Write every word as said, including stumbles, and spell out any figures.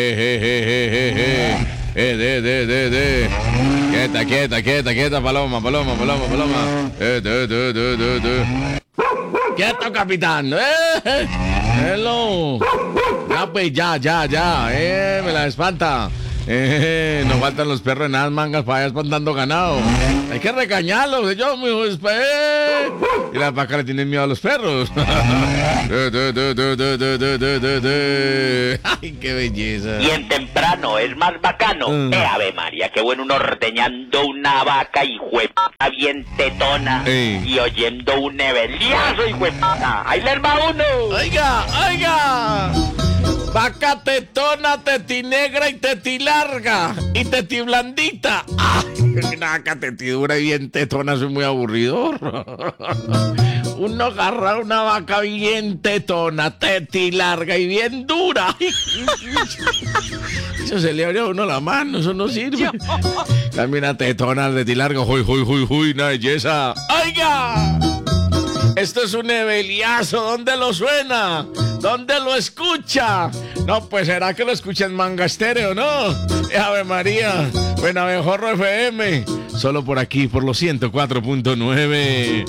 Eh, de, de, de, de. Quieta, quieta, quieta, quieta, paloma, paloma, paloma, paloma. Eh, de, de, de, de, de. Quieto, capitán. Eh, hello. Ya, pues, ya, ya, ya. Eh, me la espanta. Eh, no faltan los perros en las mangas para allá espantando ganado. Hay que regañarlos. Yo, mijo, eh. Y las vacas le tienen miedo a los perros. De, de, de, de, de, de, de, de, de, de. Ay, qué belleza. Bien temprano, es más bacano. Mm. Eh, Ave María, qué bueno uno ordeñando una vaca y juepa bien tetona. Ey. Y oyendo un nebeliazo y juepa. Ahí les va uno. Oiga, oiga. Vaca tetona, tetinegra y tetilarga. Y tetiblandita. Ay, una vaca tetidura y bien tetona, soy muy aburridor. Uno agarra una vaca bien tetona, tetilarga y bien dura. Eso se le abre a uno la mano, eso no sirve. También una tetona, tetilarga, uy, uy, uy, uy, una belleza. ¡Oiga! Esto es un nebeliazo. ¿Dónde lo suena? ¿Dónde lo escucha? No, pues será que lo escucha en Manga Estéreo, ¿no? Eh, Ave María. Buena Mejorro F M. Solo por aquí, por los ciento cuatro punto nueve.